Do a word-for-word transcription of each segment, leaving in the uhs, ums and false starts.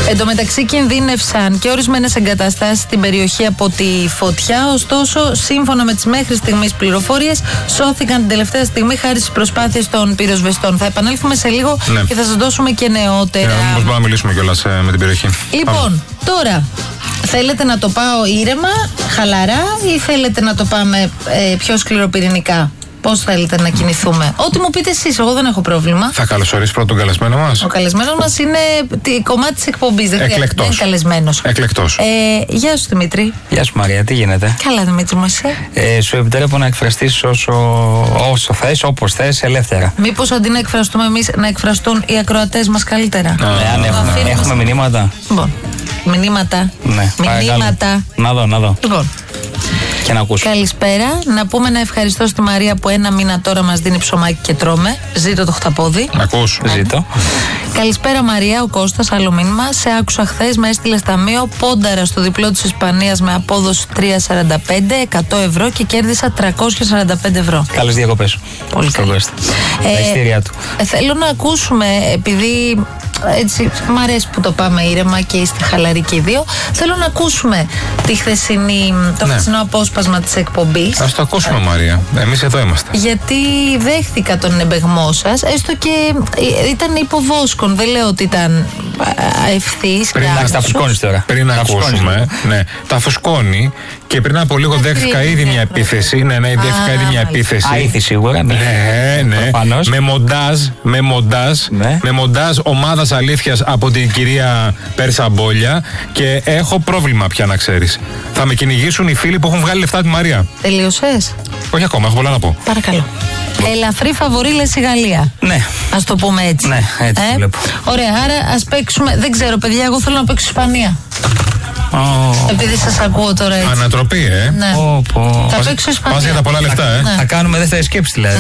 Εν τω μεταξύ, κινδύνευσαν και ορισμένες εγκαταστάσεις στην περιοχή από τη φωτιά. Ωστόσο, σύμφωνα με τις μέχρι στιγμής πληροφορίες, σώθηκαν την τελευταία στιγμή χάρη στις προσπάθειες των πυροσβεστών. Θα επανέλθουμε σε λίγο ναι. και θα σας δώσουμε και νεότερα. Ναι, πώς μπορούμε να μιλήσουμε κιόλας ε, με την περιοχή. Λοιπόν, Πάμε. τώρα. Θέλετε να το πάω ήρεμα, χαλαρά ή θέλετε να το πάμε ε, πιο σκληροπυρηνικά? Πώς θέλετε να κινηθούμε? Ό,τι μου πείτε εσείς, εγώ δεν έχω πρόβλημα. Θα καλωσορίσει πρώτον τον καλεσμένο μας. Ο καλεσμένος μας είναι τη, κομμάτι της εκπομπής. Εκλεκτός. Δεν είναι καλεσμένος. Εκλεκτός. Ε, γεια σου Δημήτρη. Γεια σου Μαρία, τι γίνεται? Καλά Δημήτρη μου, εσύ? Ε, σου επιτρέπω να εκφραστείς όσο, όσο θες, όπως θες, ελεύθερα. Μήπως αντί να εκφραστούμε εμείς, να εκφραστούν οι ακροατές μας καλύτερα? Ναι, αν έχουμε, έχουμε μηνύματα. Λοιπόν, μηνύματα. Ναι, μηνύματα. Να δω, να δω. Λοιπόν. Και να ακούσω. Καλησπέρα. Να πούμε ένα ευχαριστώ στη Μαρία που ένα μήνα τώρα μας δίνει ψωμάκι και τρώμε. Ζήτω το χταπόδι. Να ακούσω. Ζήτω. Καλησπέρα Μαρία, ο Κώστας, άλλο μήνυμα. Σε άκουσα χθες, με έστειλε ταμείο, πόνταρα στο διπλό της Ισπανίας με απόδοση τρία σαράντα πέντε, εκατό ευρώ και κέρδισα τριακόσια σαράντα πέντε ευρώ. Καλές διακοπές. Πολύ καλά. Τα ειστήρια του. Ε, θέλω να ακούσουμε, επειδή έτσι μ' αρέσει που το πάμε ήρεμα και είστε χαλαροί και οι δύο, θέλω να ακούσουμε τη χθεσινή, το ναι. χθεσινό απόσπασμα της εκπομπής. Ας το ακούσουμε Α, Μαρία, εμείς εδώ είμαστε. Γιατί δέχτηκα τον εμπεγμό σας, έστω και ήταν υποβόσκον, δεν λέω ότι ήταν ευθύς. Πριν να τα φουσκώνεις τώρα. Πριν να ακούσουμε, ναι, τα φουσκώνει. Και πριν από λίγο δέχτηκα ήδη μια επίθεση. Ναι, ναι, δέχτηκα ήδη μια επίθεση. Αήθη σίγουρα. Ναι, ναι. Με μοντάζ, με μοντάζ, ναι. με μοντάζ ομάδας αλήθειας από την κυρία Πέρσα Μπόλια. Και έχω πρόβλημα πια, να ξέρεις. Θα με κυνηγήσουν οι φίλοι που έχουν βγάλει λεφτά τη Μαρία. Τελείωσες? Όχι ακόμα, έχω πολλά να πω. Παρακαλώ. Ελαφρύ φαβορί λες η Γαλλία. Ναι. Ας το πούμε έτσι. Ναι, έτσι ε? βλέπω. Ωραία, άρα ας παίξουμε. Δεν ξέρω, παιδιά, εγώ θέλω να παίξω Ισπανία. Oh. Επειδή σας ακούω τώρα έτσι. Ανατροπή, ε. Ναι. Oh, oh. Θα παίξω Ισπανία. Πας για τα πολλά λεφτά, ε. Ναι. Θα κάνουμε δεύτερη σκέψη, δηλαδή.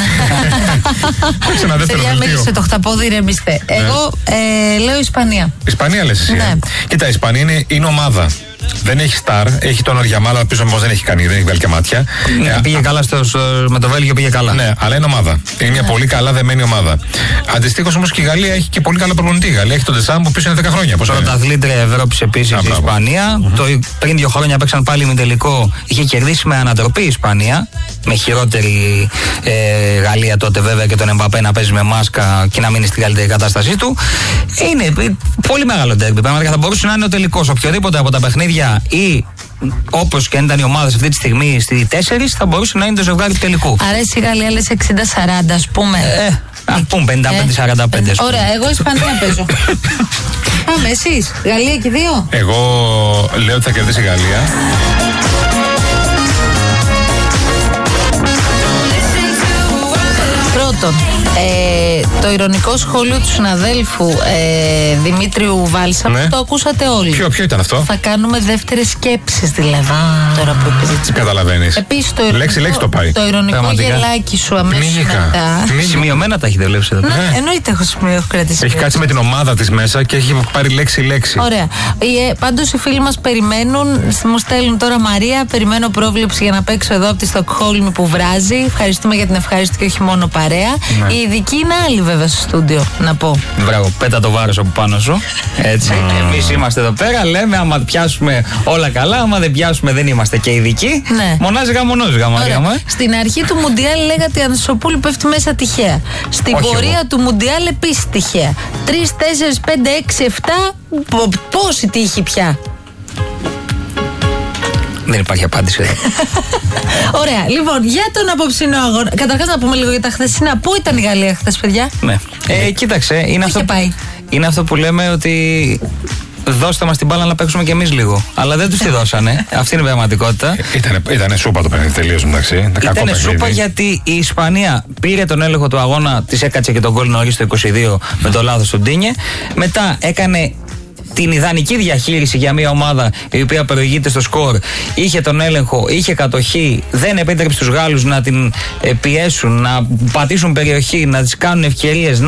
Παίξε ένα δεύτερο δελτίο. Μίλησε το χταπόδι, ρεμιστέ. Ναι. Εγώ ε, λέω Ισπανία. Ισπανία λες εσύ. Ναι. Κοίτα, η Ισπανία είναι, είναι ομάδα. Δεν έχει στάρ, έχει τον Οριαμάλα, πίσω όμως δεν έχει κάνει, δεν έχει βγάλει και μάτια. Ναι, ε, πήγε α... καλά στο, στο, με το Βέλγιο, πήγε καλά. Ναι, αλλά είναι ομάδα. Είναι μια ναι. πολύ καλά δεμένη ομάδα. Αντιστοίχως όμως και η Γαλλία έχει και πολύ καλό προπονητή. Η Γαλλία έχει τον Ντεσάμ που πίσω είναι δέκα χρόνια. Πρωταθλήτρια Ευρώπης επίσης η Ισπανία. Mm-hmm. Το, πριν δύο χρόνια παίξαν πάλι με τελικό. Είχε κερδίσει με ανατροπή η Ισπανία. Με χειρότερη ε, Γαλλία τότε βέβαια και τον Εμπαπέ να παίζει με μάσκα και να μείνει στην καλύτερη κατάστασή του. Είναι πολύ μεγάλο ντέρμπι. Πραγματικά θα μπορούσε να είναι ο τελικός. Οποιοδήποτε από τα παιχνίδια ή όπως και αν ήταν οι ομάδες αυτή τη στιγμή στη τέσσερα, θα μπορούσε να είναι το ζευγάρι του τελικού. Αρέσει η Γαλλία, λες εξήντα σαράντα, ας πούμε. Ε, ας πούμε πενήντα πέντε σαράντα πέντε. Ε, ωραία, εγώ Ισπανία παίζω. Πάμε, εσείς. Γαλλία και δύο. Εγώ λέω ότι θα κερδίσει η Γαλλία. Πρώτον, ε, το ηρωνικό σχόλιο του συναδέλφου ε, Δημήτριου Βάλσαμ, ναι. το ακούσατε όλοι. Ποιο, ποιο ήταν αυτό? Θα κάνουμε δεύτερες σκέψεις δηλαδή. Ah, τώρα που επίζεις. Καταλαβαίνεις. Επίσης το ηρωνικό, λέξη, λέξη το πάει. Το ηρωνικό Πραγματικά. Γελάκι σου αμέσως μετά. Σημειωμένα τα έχετε βλέψει εδώ. Ναι, εννοείται έχω σημείο, έχω κρατήσει. Έχει κάτσει με την ομάδα της μέσα και έχει πάρει λέξη-λέξη. Ωραία. Ε, πάντως οι φίλοι μας περιμένουν, μου στέλνουν τώρα Μαρία, περιμένω πρόβλεψη για να παίξω εδώ από τη Στοκχόλμη που βράζει. Ευχαριστούμε για την ευχαριστή και όχι μόνο παρέα. Ναι. Η ειδική είναι άλλη βέβαια στο στούντιο, να πω. Μπράβο, πέτα το βάρος από πάνω σου. Έτσι. Mm. Εμείς είμαστε εδώ πέρα, λέμε άμα πιάσουμε όλα καλά, άμα δεν πιάσουμε δεν είμαστε και ειδικοί. Ναι. Μονάζιγα, μονόζιγα, Μαρία μου. Στην αρχή του Μουντιάλ λέγατε η Ανδρουσοπούλου πέφτει μέσα τυχαία. Στην όχι πορεία εγώ. του Μουντιάλ επίσης τυχαία. τρία, τέσσερα, πέντε, έξι, επτά. Πόση τύχη πια. Δεν υπάρχει απάντηση εδώ. Ωραία. Λοιπόν, για τον απόψινο αγώνα. Καταρχάς να πούμε λίγο για τα χθεσινά. Πού ήταν η Γαλλία χθες, παιδιά? Ναι. Ε, κοίταξε, είναι αυτό, πάει. είναι αυτό που λέμε ότι δώστε μας την μπάλα να παίξουμε κι εμείς λίγο. Αλλά δεν τους τη δώσανε. Αυτή είναι η πραγματικότητα. Ήτανε, ήτανε σούπα το παιχνίδι, τελείως μεταξύ. Ήτανε σούπα γιατί η Ισπανία πήρε τον έλεγχο του αγώνα, της έκατσε και τον γκολ νωρίς το είκοσι δύο με το λάθος του Ντίνιε. Μετά έκανε την ιδανική διαχείριση για μια ομάδα η οποία προηγείται στο σκορ, είχε τον έλεγχο, είχε κατοχή, δεν επέτρεψε στους Γάλλους να την πιέσουν, να πατήσουν περιοχή, να τις κάνουν ευκαιρίες.